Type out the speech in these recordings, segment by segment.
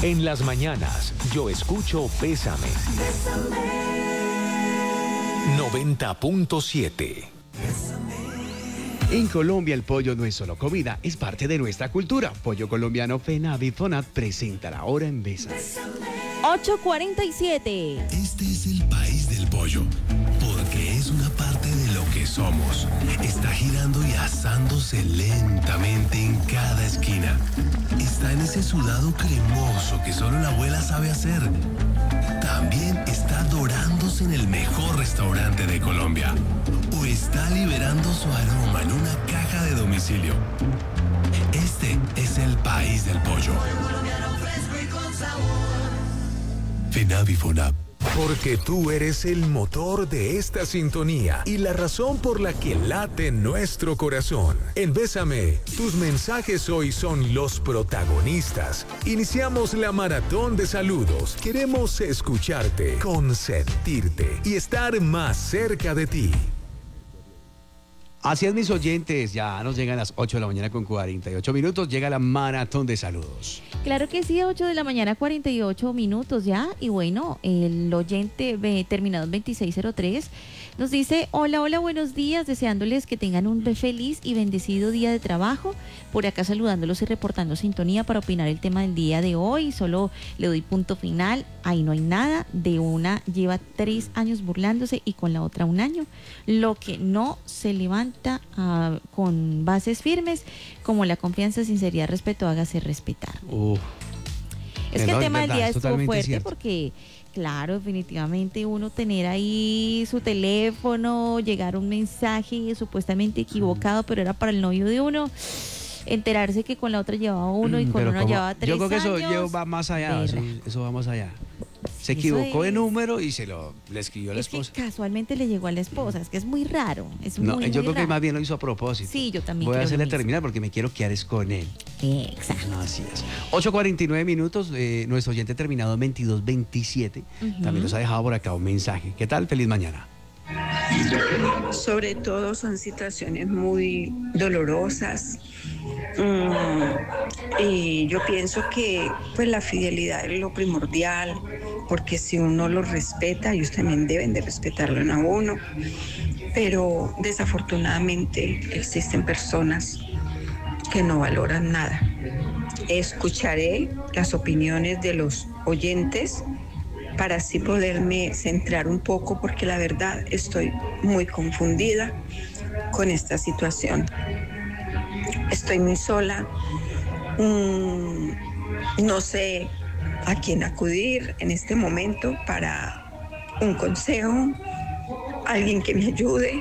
En las mañanas, yo escucho Bésame. 90.7. En Colombia el pollo no es solo comida, es parte de nuestra cultura. Pollo colombiano FENAVI FONAT presentará ahora en Bésame. 8:47. Este es el país del pollo, porque es una parte de lo que somos. Está girando y asándose lentamente en cada esquina. Está en ese sudado cremoso que solo la abuela sabe hacer. También está dorándose en el mejor restaurante de Colombia. O está liberando su aroma en una caja de domicilio. Este es el país del pollo. FENAVI FONAP. Porque tú eres el motor de esta sintonía y la razón por la que late nuestro corazón. En Bésame, tus mensajes hoy son los protagonistas. Iniciamos la maratón de saludos. Queremos escucharte, consentirte y estar más cerca de ti. Así es, mis oyentes, ya nos llegan las 8 de la mañana con 48 minutos, llega la maratón de saludos. Claro que sí, 8 de la mañana, 48 minutos ya. Y bueno, el oyente terminado en 2603 nos dice: hola, buenos días, deseándoles que tengan un feliz y bendecido día de trabajo. Por acá saludándolos y reportando sintonía para opinar el tema del día de hoy. Solo le doy punto final, ahí no hay nada. De una lleva 3 años burlándose y con la otra 1 año. Lo que no se levanta con bases firmes, como la confianza, sinceridad, respeto, hágase respetar. Es que el tema del día estuvo fuerte cierto. Porque, claro, definitivamente uno tener ahí su teléfono, llegar un mensaje supuestamente equivocado, pero era para el novio de uno, enterarse que con la otra llevaba 1 y con pero uno llevaba 3 años. Yo creo que eso va más allá, eso va más allá. Se equivocó de número y le escribió a la esposa. Que casualmente le llegó a la esposa, es que es muy raro. Yo creo raro. que más bien lo hizo a propósito. Sí, yo también. Voy a hacerle terminar porque me quiero quedar con él. Exacto. Así es. 8:49 minutos, nuestro oyente terminado en 2227 también nos ha dejado por acá un mensaje. ¿Qué tal? Feliz mañana. Sobre todo son situaciones muy dolorosas. Y yo pienso que pues la fidelidad es lo primordial, porque si uno lo respeta, ellos también deben de respetarlo a uno. Pero desafortunadamente existen personas que no valoran nada. Escucharé las opiniones de los oyentes para así poderme centrar un poco, porque la verdad estoy muy confundida con esta situación. Estoy muy sola, no sé a quién acudir en este momento para un consejo, alguien que me ayude,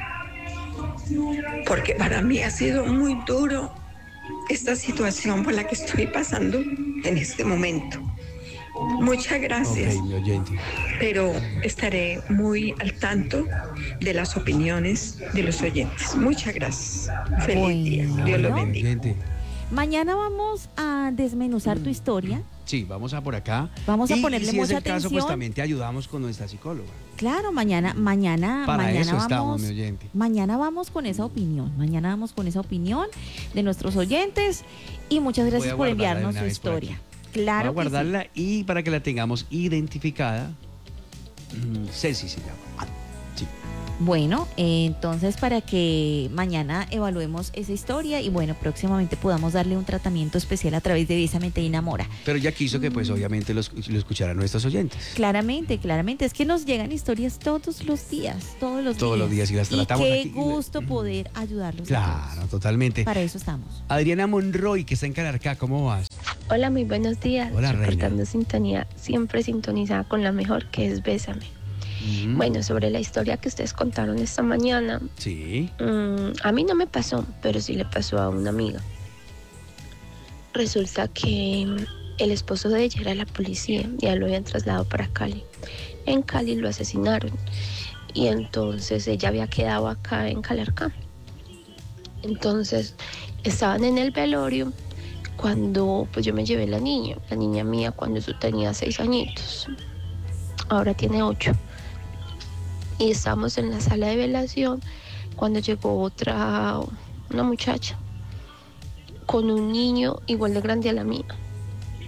porque para mí ha sido muy duro esta situación por la que estoy pasando en este momento. Muchas gracias, mi oyente. Pero estaré muy al tanto de las opiniones de los oyentes. Muchas gracias. Feliz día. Dios los bendiga. Mañana vamos a desmenuzar tu historia. Sí, vamos a por acá. Vamos a ponerle si mucha es el caso, atención. pues también te ayudamos con nuestra psicóloga. Claro, mañana Para eso vamos, estamos, mi oyente. Mañana vamos con esa opinión. Mañana vamos con esa opinión de nuestros oyentes. Y muchas gracias por enviarnos su historia. Claro. Voy a guardarla y para que la tengamos identificada. Ceci se llama. Sí. Bueno, entonces para que mañana evaluemos esa historia y bueno, próximamente podamos darle un tratamiento especial a través de Bésame te enamora. Pero ya quiso que pues obviamente lo escucharan nuestros oyentes. Claramente, es que nos llegan historias todos los días. Todos los días y las tratamos y qué aquí. Gusto poder ayudarlos. Claro, totalmente. Para eso estamos. Adriana Monroy, que está en Calarcá, ¿cómo vas? Hola, muy buenos días. Hola, reportando sintonía, siempre sintonizada con la mejor, que es Bésame. Bueno, sobre la historia que ustedes contaron esta mañana. Sí. A mí no me pasó, pero sí le pasó a una amiga. Resulta que el esposo de ella era la policía y a él lo habían trasladado para Cali. En Cali lo asesinaron y entonces ella había quedado acá en Calarcá. Entonces estaban en el velorio cuando pues yo me llevé la niña mía cuando yo tenía 6 añitos. Ahora tiene 8. Y estábamos en la sala de velación cuando llegó una muchacha con un niño igual de grande a la mía.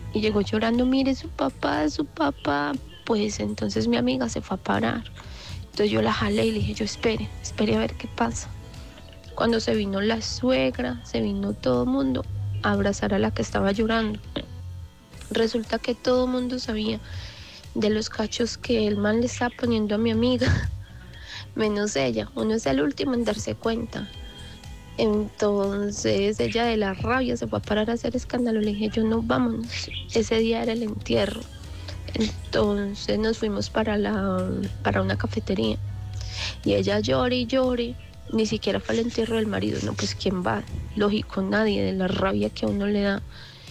y llegó llorando, mire su papá. Pues entonces mi amiga se fue a parar. Entonces yo la jalé y le dije, yo espere a ver qué pasa. Cuando se vino la suegra, se vino todo el mundo a abrazar a la que estaba llorando. Resulta que todo el mundo sabía de los cachos que el man le estaba poniendo a mi amiga, menos ella. Uno es el último en darse cuenta. Entonces ella de la rabia se fue a parar a hacer escándalo. Le dije yo, no, vámonos. Ese día era el entierro. Entonces nos fuimos para una cafetería. Y ella llore y llore. Ni siquiera fue al entierro del marido. No, pues ¿quién va? Lógico, nadie, de la rabia que a uno le da.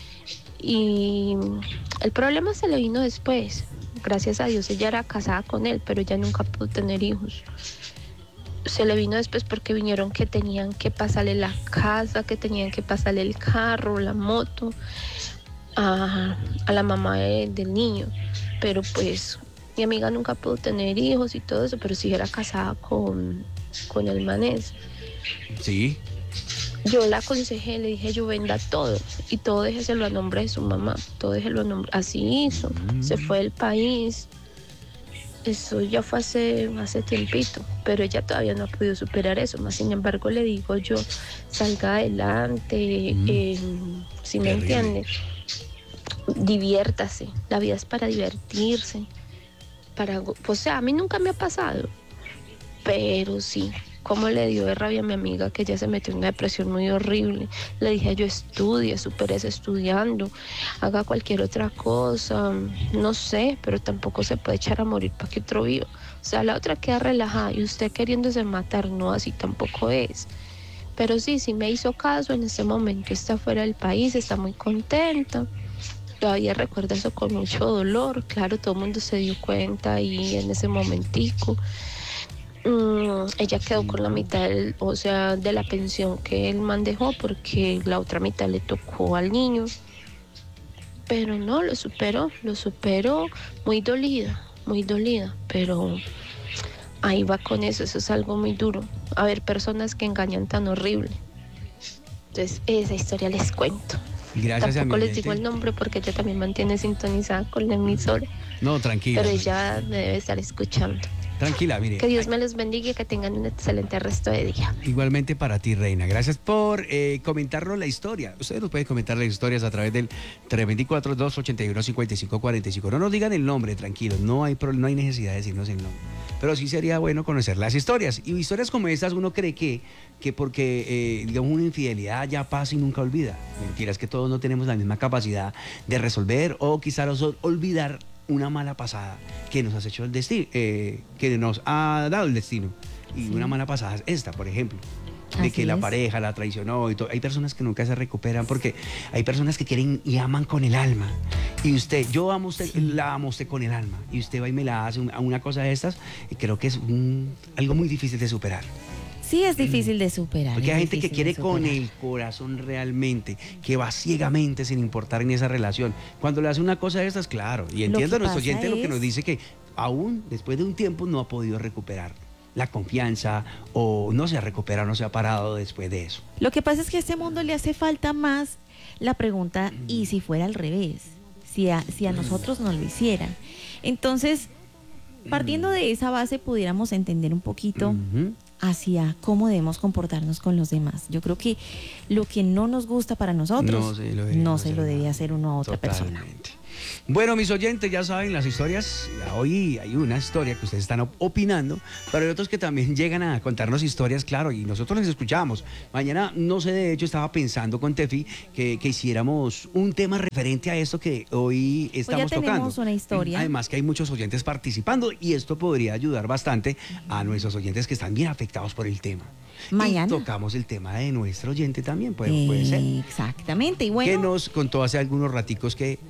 Y el problema se le vino después. Gracias a Dios ella era casada con él, pero ella nunca pudo tener hijos. Se le vino después porque vinieron que tenían que pasarle la casa, que tenían que pasarle el carro, la moto a la mamá del niño. Pero pues mi amiga nunca pudo tener hijos y todo eso, pero sí era casada con el manés. Sí. Yo la aconsejé, le dije, yo venda todo y todo déjeselo a nombre de su mamá, todo déjelo a nombre. Así hizo, se fue del país. Eso ya fue hace tiempito, pero ella todavía no ha podido superar eso. Más sin embargo, le digo yo, salga adelante, si me entiende, diviértase. La vida es para divertirse. O sea, a mí nunca me ha pasado, pero sí. Cómo le dio de rabia a mi amiga que ella se metió en una depresión muy horrible. Le dije yo, estudie, supérese estudiando, haga cualquier otra cosa, no sé, pero tampoco se puede echar a morir para que otro viva. O sea, la otra queda relajada y usted queriéndose matar, no, así tampoco es. Pero sí me hizo caso, en este momento está fuera del país, está muy contenta. Todavía recuerda eso con mucho dolor, claro, todo el mundo se dio cuenta ahí en ese momentico. Ella quedó con la mitad de la pensión que el man dejó, porque la otra mitad le tocó al niño. Pero no, lo superó muy dolida, pero ahí va con eso es algo muy duro. A ver, personas que engañan tan horrible. Entonces, esa historia les cuento. Gracias. Tampoco les digo el nombre porque ella también mantiene sintonizada con la emisora. No, tranquila. Pero ella me debe estar escuchando. Tranquila, mire. Que Dios me los bendiga y que tengan un excelente resto de día. Igualmente para ti, Reina. Gracias por comentarnos la historia. Ustedes nos pueden comentar las historias a través del 324-281-5545. No nos digan el nombre, tranquilos. No hay necesidad de decirnos el nombre. Pero sí sería bueno conocer las historias. Y historias como estas uno cree que porque, digamos, una infidelidad ya pasa y nunca olvida. Mentiras, que todos no tenemos la misma capacidad de resolver o quizás olvidar una mala pasada que nos ha hecho el destino, que nos ha dado el destino. Y sí, una mala pasada es esta, por ejemplo, de así que la es. pareja la traicionó y todo. Hay personas que nunca se recuperan porque hay personas que quieren y aman con el alma. Y yo amo a usted, sí, la amo a usted con el alma. Y usted va y me la hace una cosa de estas, y creo que es algo muy difícil de superar. Sí, es difícil de superar. Porque hay gente que quiere con el corazón realmente, que va ciegamente sin importar en esa relación. Cuando le hace una cosa de estas, claro, y entiendo a nuestro oyente lo que nos dice, que aún después de un tiempo no ha podido recuperar la confianza, o no se ha recuperado, no se ha parado después de eso. Lo que pasa es que a este mundo le hace falta más la pregunta, ¿y si fuera al revés? Si a nosotros nos lo hicieran. Entonces, partiendo de esa base, pudiéramos entender un poquito hacia cómo debemos comportarnos con los demás. Yo creo que lo que no nos gusta para nosotros no se lo debe hacer uno a otra persona. Bueno, mis oyentes, ya saben las historias. Hoy hay una historia que ustedes están opinando, pero hay otros que también llegan a contarnos historias, claro, y nosotros les escuchamos. Mañana, no sé, de hecho estaba pensando con Tefi que hiciéramos un tema referente a esto que hoy estamos pues ya tocando. Tenemos una historia. Además que hay muchos oyentes participando y esto podría ayudar bastante a nuestros oyentes que están bien afectados por el tema. Mañana y tocamos el tema de nuestro oyente también, puede ser. Exactamente, y bueno, que nos contó hace algunos raticos que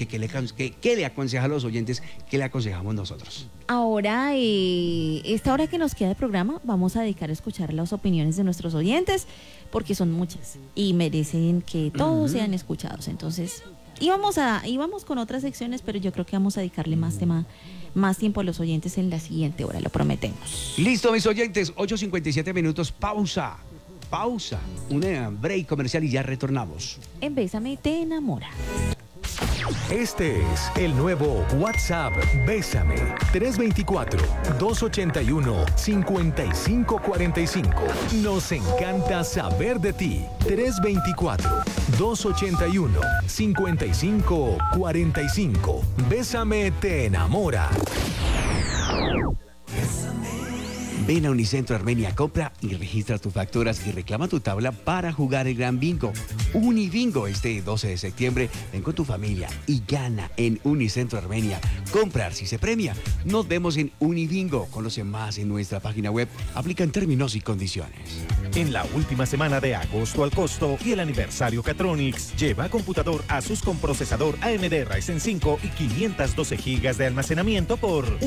le aconseja a los oyentes, que le aconsejamos nosotros. Ahora, esta hora que nos queda de programa, vamos a dedicar a escuchar las opiniones de nuestros oyentes, porque son muchas y merecen que todos sean escuchados. Entonces, íbamos con otras secciones, pero yo creo que vamos a dedicarle más tiempo a los oyentes en la siguiente hora, lo prometemos. Listo, mis oyentes, 8:57 minutos, pausa, un break comercial y ya retornamos. En Bésame te enamora. Este es el nuevo WhatsApp Bésame 324-281-5545. Nos encanta saber de ti. 324-281-5545. Bésame te enamora. Ven a Unicentro Armenia, compra y registra tus facturas y reclama tu tabla para jugar el Gran Bingo. Unibingo este 12 de septiembre. Ven con tu familia y gana en Unicentro Armenia. Comprar si se premia. Nos vemos en Unibingo. Conoce más en nuestra página web. Aplican términos y condiciones. En la última semana de agosto al costo y el aniversario Catronics, lleva computador Asus con procesador AMD Ryzen 5 y 512 GB de almacenamiento por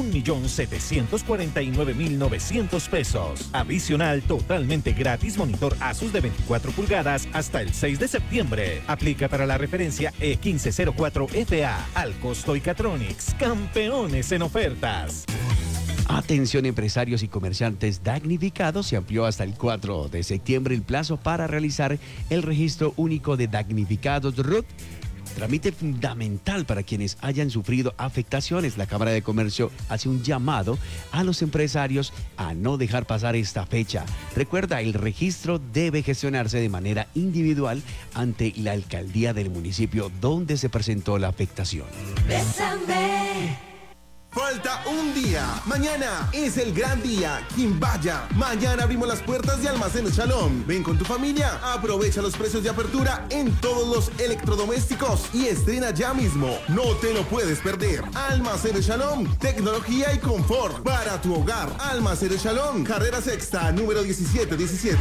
1.749.900 pesos. Adicional, totalmente gratis, monitor Asus de 24 pulgadas hasta el 6 de septiembre. Aplica para la referencia E1504FA. Al costo y Catronics, campeones en ofertas. Atención empresarios y comerciantes damnificados, se amplió hasta el 4 de septiembre el plazo para realizar el registro único de damnificados RUT. Trámite fundamental para quienes hayan sufrido afectaciones. La Cámara de Comercio hace un llamado a los empresarios a no dejar pasar esta fecha. Recuerda, el registro debe gestionarse de manera individual ante la alcaldía del municipio donde se presentó la afectación. Bésame. Falta un día. Mañana es el gran día. Quimbaya. Mañana abrimos las puertas de Almacenes Shalom. Ven con tu familia. Aprovecha los precios de apertura en todos los electrodomésticos y estrena ya mismo. No te lo puedes perder. Almacenes Shalom. Tecnología y confort para tu hogar. Almacenes Shalom. Carrera Sexta, número 1717.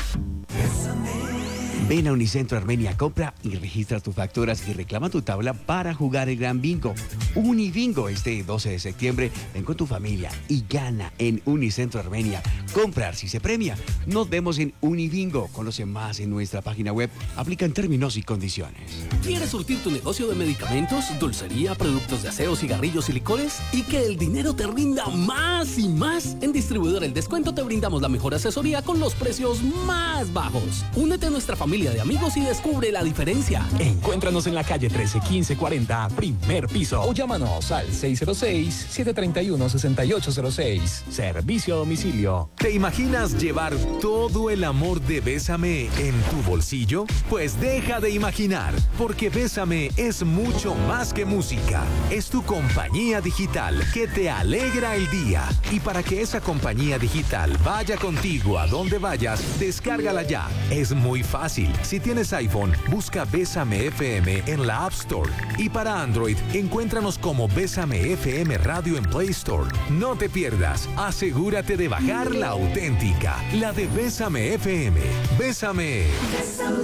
Ven a Unicentro Armenia, compra y registra tus facturas y reclama tu tabla para jugar el Gran Bingo. Unibingo este 12 de septiembre. Ven con tu familia y gana en Unicentro Armenia. Comprar si se premia. Nos vemos en Unibingo. Conoce más en nuestra página web. Aplican términos y condiciones. ¿Quieres surtir tu negocio de medicamentos, dulcería, productos de aseo, cigarrillos y licores? ¿Y que el dinero te rinda más y más? En Distribuidor El Descuento te brindamos la mejor asesoría con los precios más bajos. Únete a nuestra familia de amigos y descubre la diferencia. Encuéntranos en la calle 13 1540, primer piso, o llámanos al 606-731-6806. Servicio a domicilio. ¿Te imaginas llevar todo el amor de Bésame en tu bolsillo? Pues deja de imaginar, porque Bésame es mucho más que música. Es tu compañía digital que te alegra el día. Y para que esa compañía digital vaya contigo a donde vayas, descárgala ya. Es muy fácil. Si tienes iPhone, busca Bésame FM en la App Store. Y para Android, encuéntranos como Bésame FM Radio en Play Store. No te pierdas. Asegúrate de bajar la auténtica, la de Bésame FM. Bésame.